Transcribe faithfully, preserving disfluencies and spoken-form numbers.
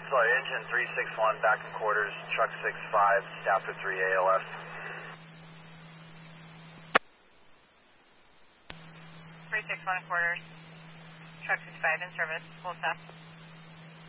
Sorry, engine three six one, back in quarters, truck six five, staff to three A L F. three six one quarters, truck six five in service, full staff.